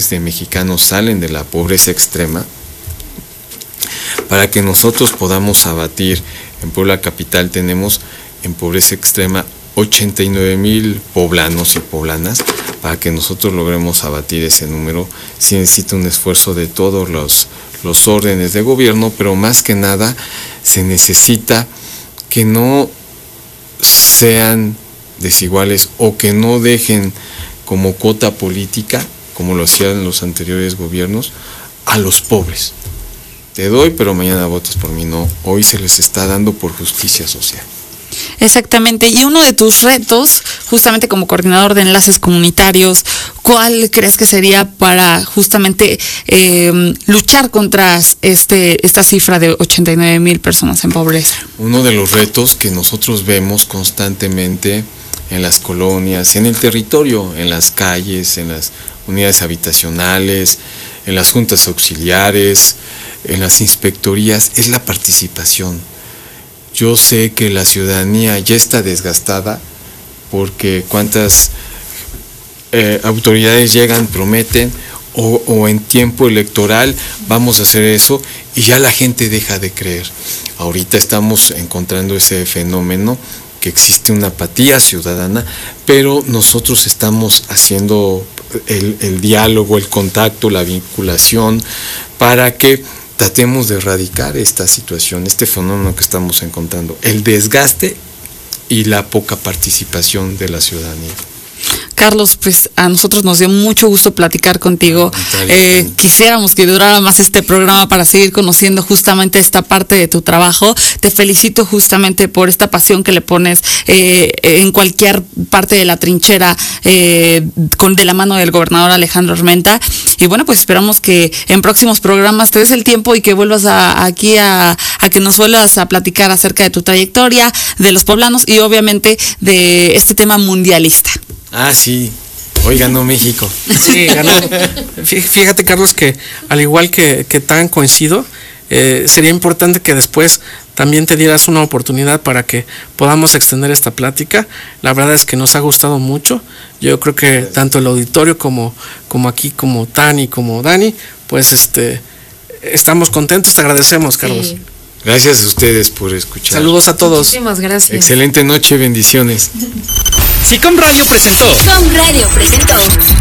millones de mexicanos salen de la pobreza extrema, para que nosotros podamos abatir. En Puebla capital tenemos en pobreza extrema 89,000 poblanos y poblanas. Para que nosotros logremos abatir ese número, sí necesita un esfuerzo de todos los órdenes de gobierno, pero más que nada se necesita que no sean desiguales o que no dejen como cuota política, como lo hacían los anteriores gobiernos, a los pobres. Te doy, pero mañana votas por mí. No, hoy se les está dando por justicia social. Exactamente, y uno de tus retos, justamente como coordinador de enlaces comunitarios, ¿cuál crees que sería para justamente luchar contra esta cifra de 89,000 personas en pobreza? Uno de los retos que nosotros vemos constantemente en las colonias, en el territorio, en las calles, en las unidades habitacionales, en las juntas auxiliares, en las inspectorías, es la participación. Yo sé que la ciudadanía ya está desgastada porque cuántas autoridades llegan, prometen, o en tiempo electoral vamos a hacer eso y ya la gente deja de creer. Ahorita estamos encontrando ese fenómeno que existe una apatía ciudadana, pero nosotros estamos haciendo el diálogo, el contacto, la vinculación para que tratemos de erradicar esta situación, este fenómeno que estamos encontrando, el desgaste y la poca participación de la ciudadanía. Carlos, pues a nosotros nos dio mucho gusto platicar contigo. Quisiéramos que durara más este programa para seguir conociendo justamente esta parte de tu trabajo. Te felicito justamente por esta pasión que le pones en cualquier parte de la trinchera de la mano del gobernador Alejandro Armenta. Y bueno, pues esperamos que en próximos programas te des el tiempo y que vuelvas aquí a que nos vuelvas a platicar acerca de tu trayectoria, de los poblanos y obviamente de este tema mundialista. Ah, sí. Hoy ganó México. Sí, ganó. Fíjate, Carlos, que al igual que tan coincido, sería importante que después también te dieras una oportunidad para que podamos extender esta plática. La verdad es que nos ha gustado mucho. Yo creo que tanto el auditorio como aquí, como Tani, como Dani, pues estamos contentos. Te agradecemos, Carlos. Sí. Gracias a ustedes por escuchar. Saludos a todos. Muchísimas gracias. Excelente noche, bendiciones. SICOM Radio presentó